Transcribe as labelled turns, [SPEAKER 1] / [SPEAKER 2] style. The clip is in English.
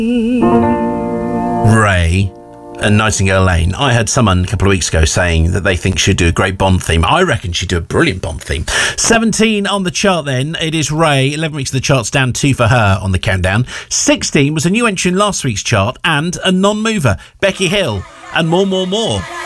[SPEAKER 1] Ray and Nightingale Lane. I heard someone a couple of weeks ago saying that they think she'd do a great Bond theme. I reckon she'd do a brilliant Bond theme. 17 on the chart then. It is Ray. 11 weeks of the charts, down 2 for her on the countdown. 16 was a new entry in last week's chart and a non-mover. Becky Hill and More.